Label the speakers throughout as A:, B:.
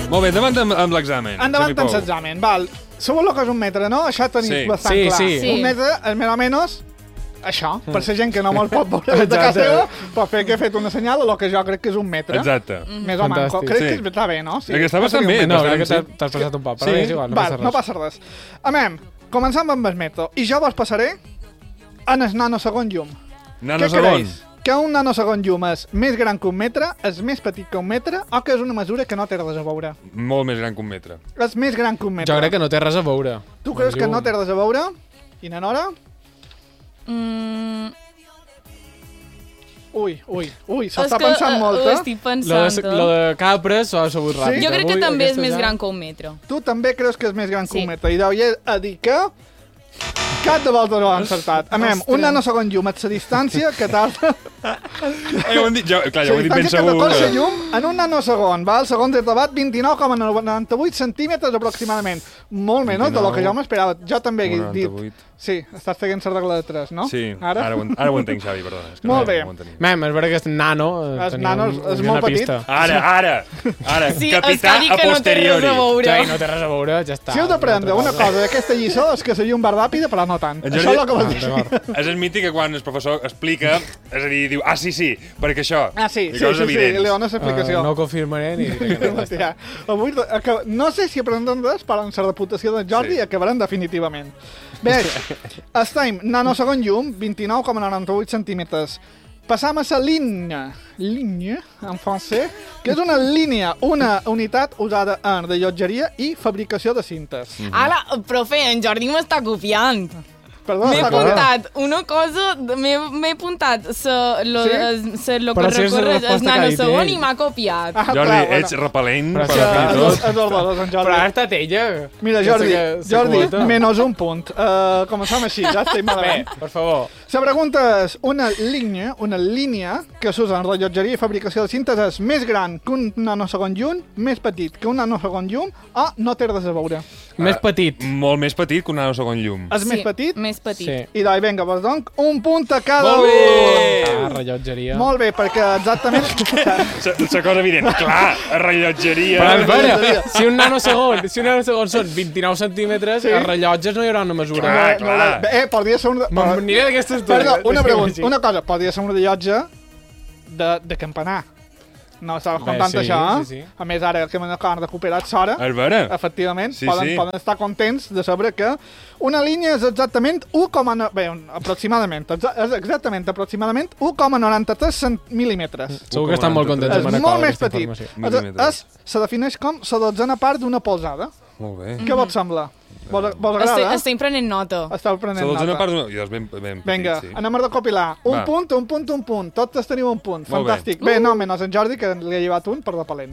A: Molt bé, endavant amb l'examen.
B: Endavant amb l'examen, val. Sabeu el que és un metre, no? Això tenim bastant clar.
C: Sí.
B: Un metre és més o menys això, per la gent que no me'l pot veure des de casa seva, pot fer que he fet una senyal a lo que jo crec que és un metre.
A: Exacte.
B: Més o menys. Crec que està bé, no?
A: Sí. Està bastant bé.
C: No, crec que t'has passat un poc, però és igual,
B: no passa res. Amem, començam amb el metro. I jo vos passaré en el nanosegon llum.
A: Nanosegon?
B: Que un nanosegon llum és més gran que un metre, és més petit que un metre, o que és una mesura que no té res a veure?
A: Molt més gran que un metre.
B: És més gran que un metre.
C: Jo crec que no té res a veure.
B: Tu creus que no té res a veure? I na Nora? Ui, s'està pensant molt,
D: ho estic pensant.
C: Lo de Capres s'ho ha sabut ràpid.
D: Jo crec que també és més gran que un metre.
B: Tu també creus que és més gran que un metre. I deuria a dir que... Cap de volta no l'ha encertat. Amem, un nanosegon llum és la distància que tarda...
A: Ho hem dit, clar, ja ho he dit ben segur.
B: La distància que recorre llum en un nanosegon, val? Segons he trobat, 29,98 centímetres aproximadament. Molt menys de lo que jo m'esperava. Jo també he dit... Sí, estàs fent la regla de 3, no?
A: Sí, ara ho entenc, Xavi, perdona.
B: Molt bé.
C: Mem, és veritat que és nano.
B: És nano, és molt petit.
A: Ara, capità a posteriori.
C: Sí, no té res a veure, ja està.
B: Si heu d'aprendre una cosa d'aquesta lliçó és que la llum va ràpida, però no tant. Això és el que vols dir.
A: És el mític que quan el professor explica, és a dir, diu, sí, perquè això.
B: Sí, li dones explicació.
C: No ho confirmaré ni diré.
B: Avui, no sé si aprendrem res, però en la reputació de Jordi acabarem definitivament. Bé, estem nanosegon llum, 29,98 centímetres. Passam a la línia, en francès, que és una línia, una unitat usada en rellotgeria i fabricació de cintes.
D: Ara, profe, en Jordi m'està copiant. M'he apuntat una cosa, m'he apuntat lo que recorre el nanosegon i m'ha copiat.
A: Jordi, ets repel·lent.
B: És horrorós, en Jordi.
C: Però ara estat ella.
B: Mira, Jordi, menys un punt. Començam així, ja estem malament.
C: Bé, per favor.
B: La pregunta és, una línia que s'usa en rellotgeria i fabricació de cintes és més gran que un nanosegon llum, més petit que un nanosegon llum o no té res a veure?
C: Més petit.
A: Molt més petit que un nanosegon llum.
B: És més petit?
D: Més petit.
B: I doncs, vinga, doncs, un punt a cada
A: un.
C: Molt bé! Rellotgeria.
B: Molt bé, perquè exactament...
A: La cosa evident, clar, rellotgeria...
C: Però, espera, si un nanosegon són 29 centímetres, a rellotges no hi haurà una mesura.
A: Clar.
B: Podria ser un...
C: M'aniré d'aquestes dues.
B: Perdó, una pregunta. Una cosa, podria ser un rellotge de campanar. No estava contant això,
C: sí.
B: A més, ara que m'han recuperat l'hora, efectivament, poden estar contents de saber que una línia és exactament 1,93 mil·límetres.
C: Segur que estan molt contents.
B: És molt més petit. Se defineix com la dotzena part d'una polzada.
A: Molt bé.
B: Què vos sembla? Vos agrada?
D: Estem prenent nota.
B: Esteu prenent nota.
A: La dotzena part d'una... Ben petit,
B: vinga, anem a recopilar. Un punt. Tots teniu un punt. Fantàstic. Bé, no, menys en Jordi, que li ha llevat un per repel·lent.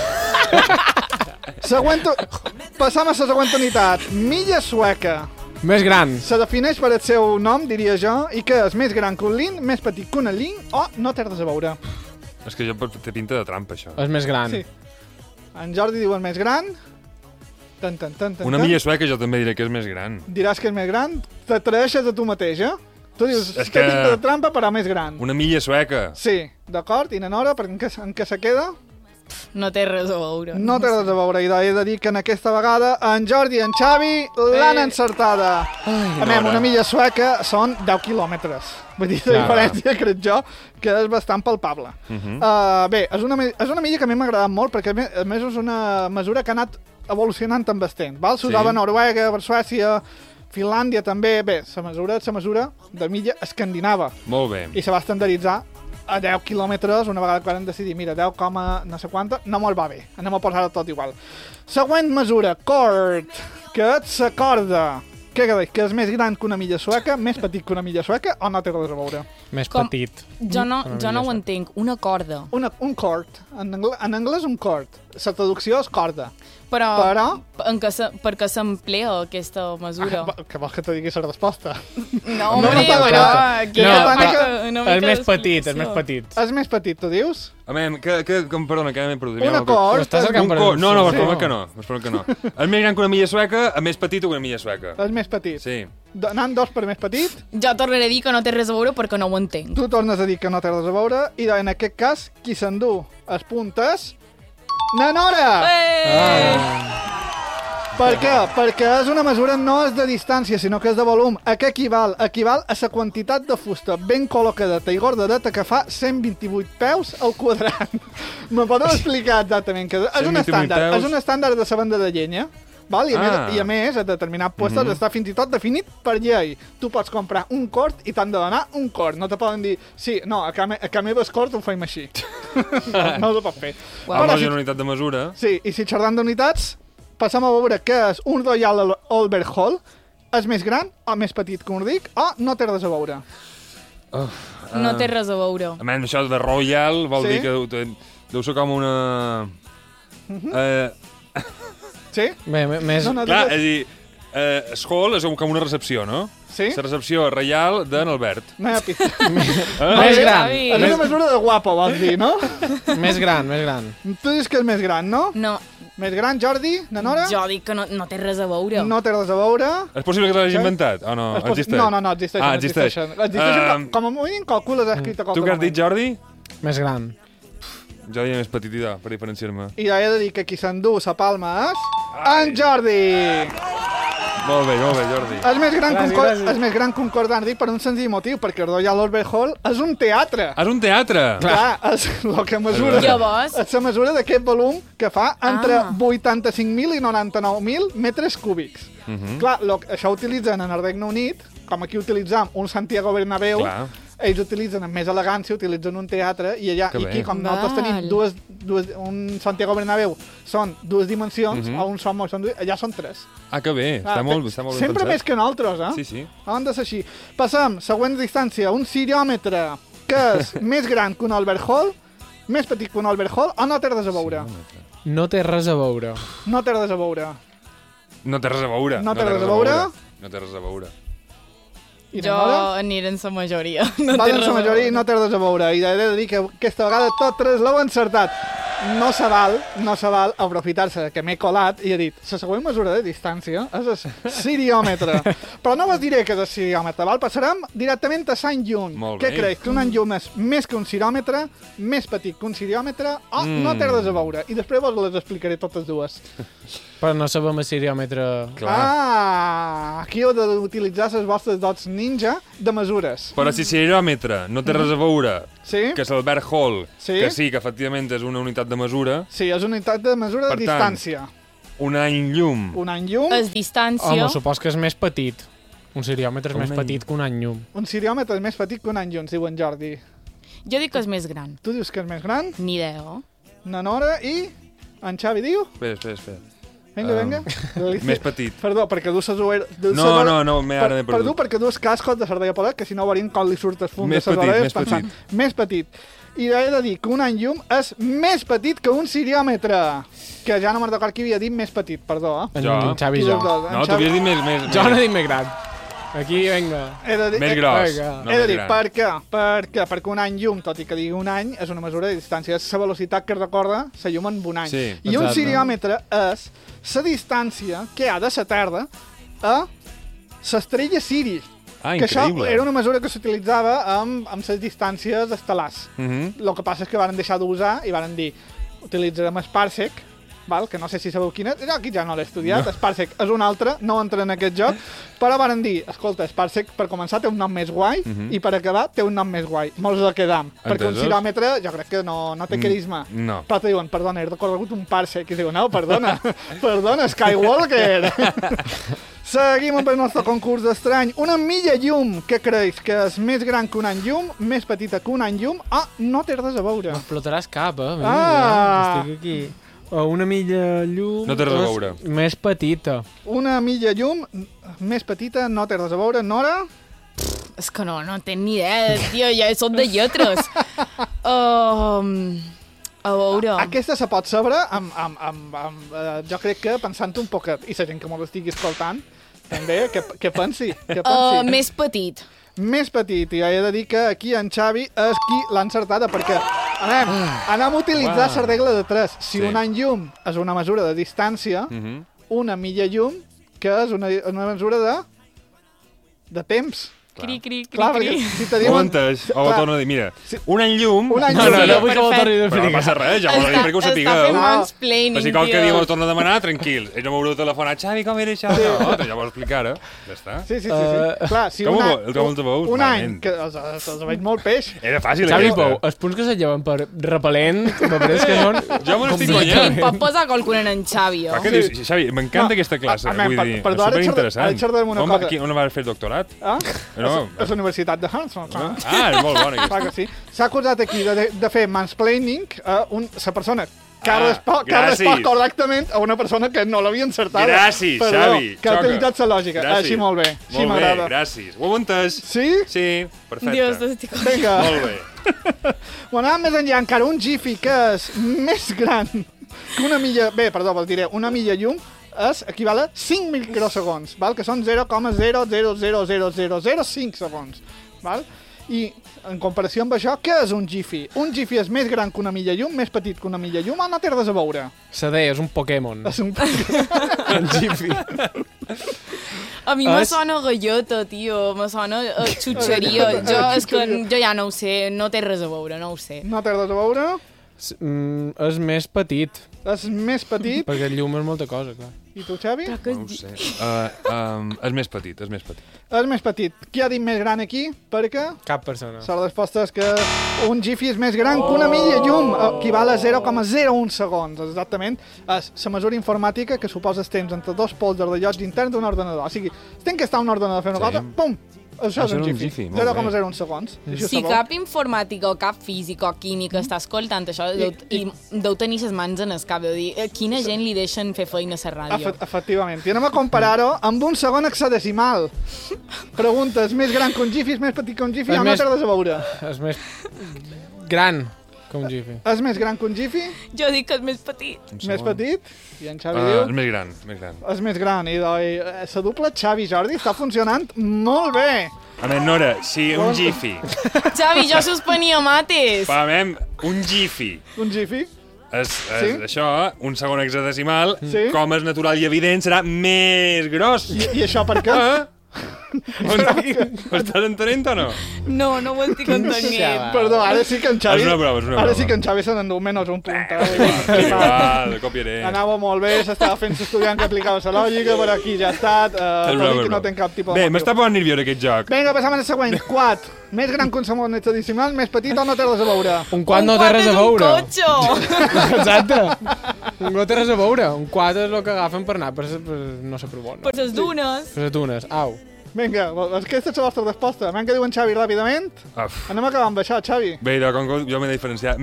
B: Passam a la següent unitat. Milla sueca.
C: Més gran.
B: Se defineix per el seu nom, diria jo, i que és més gran que un lin, més petit que una lin, o no té res a veure.
A: És que jo té pinta de trampa, això.
C: És més gran.
B: Sí. En Jordi diu el més gran.
A: Una milla sueca jo també diré que és més gran.
B: Diràs que és més gran? T'atreveixes a tu mateix, eh? Tu dius, té pinta de trampa, però més gran.
A: Una milla sueca.
B: Sí, d'acord. I na Nora, en què se queda?
D: No té res a veure.
B: No té res a veure. I he de dir que en aquesta vegada en Jordi i en Xavi l'han encertada. Una milla sueca són 10 quilòmetres. Vull dir, la diferència, crec jo, que és bastant palpable. Bé, és una milla que a mi m'ha agradat molt, perquè a més és una mesura que ha anat evolucionant amb el temps. S'usava a Noruega, per Suècia, Finlàndia també. Bé, la mesura de milla escandinava.
A: Molt bé.
B: I se va estandarditzar a 10 quilòmetres, una vegada que vam decidir, mira, 10, no sé quanta, no molt va bé. Anem a posar-ho tot igual. Següent mesura, cord, que és la corda. Què creus? Que és més gran que una milla sueca, més petit que una milla sueca, o no té res a veure?
C: Més petit.
D: Jo no ho entenc. Una corda.
B: Un cord. En anglès un cord. La traducció és corda.
D: Però per què s'emplea aquesta mesura?
B: Que vols que te digui la resposta?
D: No, hombre, però...
C: És més petit, és més petit.
B: És més petit, tu dius?
A: Perdona, que m'he perdut.
B: Un acord.
A: No, que no. És més gran que una milla sueca, és més petit que una milla sueca.
B: És més petit.
A: Sí.
B: Anant dos per més petit.
D: Jo tornaré a dir que no té res a veure perquè no ho entenc.
B: Tu tornes a dir que no té res a veure i en aquest cas, qui s'endú els puntes... Na Nora! Per què? Perquè és una mesura no és de distància, sinó que és de volum. A què equival? Equival a la quantitat de fusta ben col·locadeta i gordadeta que fa 128 peus al quadrat. Me podeu explicar exactament què és? És un estàndard de la banda de llenya. Val? I a més, a determinats puestos està fins i tot definit per llei. Tu pots comprar un quart i t'han de donar un quart. No te poden dir, sí, no, a ca meva el quart ho faim així. No ho pot fer.
A: Però si una unitat de mesura.
B: Sí, i si xerrant d'unitats, passem a veure què és un Royal Albert Hall. És més gran o més petit que un Ric o no té res a veure?
D: No té res a veure.
A: A menys això de Royal vol dir que deu ser com una...
B: Sí?
C: Més...
A: Clar, és a dir, el hall és com una recepció, no?
B: Sí?
A: La recepció reial d'en Albert.
B: No hi ha pista.
C: Més gran.
B: És una mesura de guapo, vols dir, no?
C: Més gran.
B: Tu dius que és més gran, no?
D: No.
B: Més gran, Jordi? Na Nora?
D: Jo dic que no té res a veure.
B: No té res a veure.
A: És possible que l'hagi inventat o no? Existeix?
B: No, existeixen. Existeixen. Com a mínim, calcules escrit a qualsevol moment.
A: Tu què has dit, Jordi?
C: Més gran.
A: Jo diria més petitida, per diferenciar-me.
B: I he de dir que qui s'endú la palma és... En Jordi!
A: Molt bé, Jordi.
B: És més gran que un Cordanri per un senzill motiu, perquè el Royal Albert Hall és un teatre.
A: És un teatre?
B: Clar, és el que mesura.
D: Llavors...
B: És la mesura d'aquest volum que fa entre 85.000 i 99.000 metres cúbics. Clar, això ho utilitzen en el Regne Unit, com aquí utilitzam un Santiago Bernabéu. Clar. Ells utilitzen amb més elegància, utilitzen un teatre, i allà, i aquí, com nosaltres tenim un Santiago Bernabéu, són dues dimensions, o un som, allà són tres.
A: Ah, que bé, està molt ben pensat.
B: Sempre més que nosaltres, eh?
A: Sí.
B: Han de ser així. Passem, següent distància, un ciriòmetre, que és més gran que un Albert Hall, més petit que un Albert Hall, o no té res a veure?
C: No té res a veure.
B: No té res a veure.
A: No té res a veure.
B: No té res a veure?
A: No té res a veure.
D: Jo aniré en la majoria.
B: Val en la majoria i no té res a veure. I he de dir que aquesta vegada tots tres l'heu encertat. No se val aprofitar-se que m'he colat i he dit, la següent mesura de distància és el ciriòmetre. Però no vos diré que és el ciriòmetre, val? Passarem directament a Sant Llum. Què creus? Que un llum és més que un ciròmetre, més petit que un ciriòmetre, o no té res a veure? I després vos les explicaré totes dues.
C: Però no sabem el ciriòmetre...
B: Aquí heu d'utilitzar les vostres dots ninja de mesures.
A: Però si ciriòmetre no té res a veure, que és l'Albert Hall, que sí, que efectivament és una unitat de mesura...
B: Sí, és una unitat de mesura de distància.
A: Un any llum.
B: Un any llum...
D: És distància...
C: Home, supos que és més petit. Un ciriòmetre és més petit que un any llum.
B: Un ciriòmetre és més petit que un any llum, diu en Jordi.
D: Jo dic que és més gran.
B: Tu dius que és més gran?
D: Ni idea.
B: Na Nora i... En Xavi diu?
A: Espera.
B: Vinga.
A: Més petit.
B: Perdó, perquè du ses oeres...
A: No, m'he perdut.
B: Perdó, perquè du els cascos de Sardella Polet, que si no veurien com li surt el fum de ses oreres pensant. Més petit. I he de dir que un any llum és més petit que un ciriòmetre. Que ja no me'n record qui havia dit més petit, perdó.
C: En Xavi i jo.
A: No, tu havies dit més...
C: Jo no he dit més gran. Aquí, vinga.
A: Més gros.
B: He de dir, per què? Perquè un any llum, tot i que digui un any, és una mesura de distància. És la velocitat que recorda la llum en un any. I un ciriòmetre és la distància que hi ha de la Terra a l'estrella Siri. Que això era una mesura que s'utilitzava amb les distàncies estel·lars. El que passa és que van deixar d'usar i van dir utilitzarem el Parsec, que no sé si sabeu quin és, aquí ja no l'he estudiat, el Parsec és un altre, no entra en aquest joc, però van dir, escolta, el Parsec per començar té un nom més guai i per acabar té un nom més guai. Molts el quedam, perquè un quilòmetre jo crec que no té carisma. Però te diuen, perdona, he recorregut un Parsec, i diuen, no, perdona, Skywalker. Seguim amb el nostre concurs d'estrany. Una milla llum, què creus? Que és més gran que un any llum, més petita que un any llum, no té res a veure.
C: M'explotaràs cap, estic aquí. Una milla llum...
A: No té res a veure.
C: Més petita.
B: Una milla llum, més petita, no té res a veure. Nora?
D: És que no tenc ni idea, tio, ja soc de lletres. A veure...
B: Aquesta se pot saber jo crec que pensant un poquet, i la gent que m'ho estigui escoltant, també, que pensi.
D: Més petit.
B: Més petit, i he de dir que aquí en Xavi és qui l'ha encertada, perquè anem a utilitzar la regla de 3. Si un any llum és una mesura de distància, una milla llum, que és una mesura de temps.
D: Cri.
B: Clar, perquè si te diuen...
A: Ho entès, o ho torno a dir, mira, un any llum...
C: No vull que ho torni a dir.
A: No passa res, ja m'ho dic perquè ho sapigueu.
D: Està fent mansplaining,
A: tio. Si qualque dia m'ho torno a demanar, tranquil. Ell no m'haurà telefonat, Xavi, com era això? No, ja m'ho explicar, ja està.
B: Sí. Clar, si un any, que els veig molt peix.
A: Era fàcil,
C: Xavi Pou, els punts que se lleven per repel·lent, m'apareix que són...
A: Jo me n'estic guanyant.
D: Pot posar qualcun en Xavi,
A: oh? Què dius? Xavi, m'encanta aquesta classe, vull dir, és superinteressant.
B: Ara xerrarem una cosa.
A: On vas fer doctorat?
B: A la Universitat de Hanson.
A: És molt bona aquesta.
B: Clar que sí. S'ha acusat aquí de fer mansplaining a una persona que ha respost correctament a una persona que no l'havia encertada.
A: Gràcies, Xavi.
B: Que ha utilitzat la lògica. Així molt bé. Així m'agrada.
A: Molt bé, gràcies. Ho heu entès?
B: Sí?
A: Sí, perfecte.
D: Dios, t'estic...
B: Vinga.
A: Molt bé.
B: Bueno, més enllà encara un Jiffy que és més gran que una milla... Bé, perdó, vol dir una milla llum equival a 5 microsegons, val? Que són 0,0000005 segons. Val? I en comparació amb això, què és un Jiffy? Un Jiffy és més gran que una milla llum, més petit que una milla llum, o no té res a veure?
C: CD, és un Pokémon.
B: És un Pokémon.
C: Un Jiffy.
D: A mi me sona gallota, tio, me sona xutxeria. Jo ja no ho sé, no té res a veure, no ho sé.
B: No té res a veure?
C: És més petit.
B: És més petit?
C: Perquè el llum és molta cosa, clar.
B: I tu, Xavi?
A: No ho sé. És més petit, és més petit.
B: És més petit. Qui ha dit més gran aquí? Perquè...
C: Cap persona.
B: La resposta és que un Jiffy és més gran que una milla llum, equival a 0,01 segons, exactament. És la mesura informàtica que suposa els temps entre dos pols de rellotge intern d'un ordenador. O sigui, si tens que estar un ordenador fent una cosa, pum! Això és un Jiffy. 0,01 segons.
D: Si cap informàtic o cap físic o químic està escoltant això i deu tenir les mans en el cap, de dir, quina gent li deixen fer feina a la ràdio.
B: Efectivament. I anem a comparar-ho amb un segon hexadecimal. Pregunta, és més gran que un Jiffy, és més petit que un Jiffy o no té res a veure?
C: És més gran que un Jiffy.
B: És més gran que un Jiffy?
D: Jo dic que és més petit.
B: Més petit? I en Xavi diu...
A: És més gran, més gran.
B: És més gran. I la dupla Xavi-Jordi està funcionant molt bé.
A: A veure, Nora, si un Jiffy...
D: Xavi, jo suspenia mates.
A: Un Jiffy...
B: Un Jiffy?
A: És això, un segon hexadecimal, com és natural i evident, serà més gros.
B: I això per què?
A: Ho estàs entenent o no?
D: No ho estic entenent.
B: Perdó, ara sí que en Xavi...
A: És una broma.
B: Ara sí que en Xavi se n'endú menys un punt.
A: Igual, copiaré.
B: Anava molt bé, s'estava fent l'estudiant que aplicava la lògica, però aquí ja ha estat. Tot i que no tenc cap tipus de...
A: Bé, m'està posant nerviós aquest joc.
B: Vinga, passam al següent. Quad. Més gran que un segon hexadecimal, més petit o no té res a veure?
C: Un quad no té res a veure.
D: Un cotxe!
C: Exacte. No té res a veure. Un quad és el que agafen per anar per no sé per on.
D: Per les dunes.
C: Per les dunes, au.
B: Vinga, aquesta és la vostra resposta. Venga, que diu en Xavi ràpidament. Anem acabant amb això, Xavi.
A: Bé, com jo m'he de diferenciar.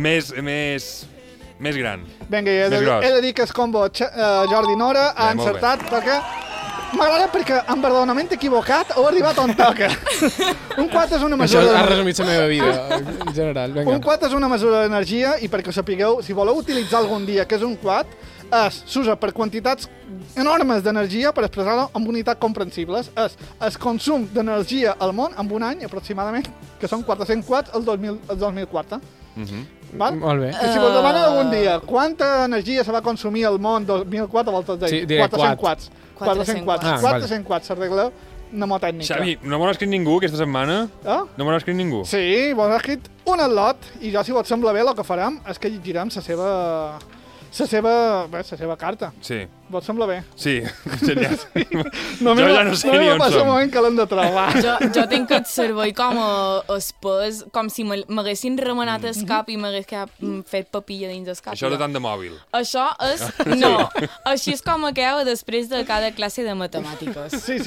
A: Més gran.
B: Vinga, he de dir que el combo Jordi Nora ha encertat perquè... M'agrada perquè embardonament equivocat heu arribat on toca. Un quad és una mesura...
C: Això ha resumit la meva vida, en general.
B: Un quad és una mesura d'energia i perquè ho sapigueu, si voleu utilitzar algun dia que és un quad, s'usa per quantitats enormes d'energia per expressar-ho amb unitats comprensibles. És el consum d'energia al món en un any, aproximadament, que són 400 quads el 2004. Val?
C: Molt bé.
B: I si vos demanen algun dia quanta energia se va consumir al món 2004, voltes dir 400 quads. 400 quads, s'arregla mnemotècnica.
A: Xavi, no m'ho ha escrit ningú aquesta setmana? No m'ho ha escrit ningú?
B: Sí, m'ho ha escrit un atlot, i jo, si vos sembla bé, el que farem és que llegirem la seva carta.
A: Sí.
B: Vos sembla bé?
A: Sí, genial.
B: Jo
A: ja no sé ni on som.
B: No passa un moment que l'hem de trobar.
D: Jo tinc el cervell com espès, com si m'haguessin remenat el cap i m'hagués fet papilla dins el cap.
A: Això és tant de mòbil.
D: Això és... No, així és com acaba després de cada classe de matemàtiques.
B: Sí.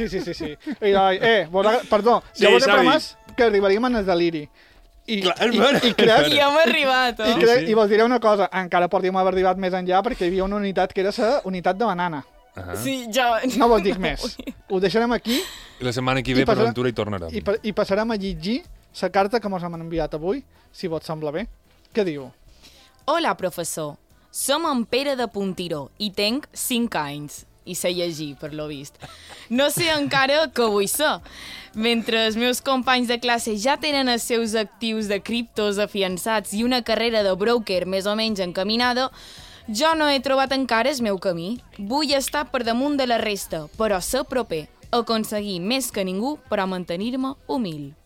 B: Perdó, jo vos he promès que arribaríem en el deliri. I crec...
D: I hem arribat,
B: I vos diré una cosa, encara podríem haver arribat més enllà perquè hi havia una unitat que era la unitat de banana.
D: Sí, jo...
B: No vos dic més. Ho deixarem aquí.
A: I la setmana que ve per l'aventura hi tornarem.
B: I passarem a llegir la carta que mos hem enviat avui, si vos sembla bé. Què diu?
D: Hola, professor. Som en Pere de Puntiró i tenc 5 anys. I sé llegir, per lo vist. No sé encara què vull ser. Mentre els meus companys de classe ja tenen els seus actius de criptos afiançats i una carrera de broker més o menys encaminada, jo no he trobat encara el meu camí. Vull estar per damunt de la resta, però ser proper. aconseguir més que ningú, però mantenir-me humil.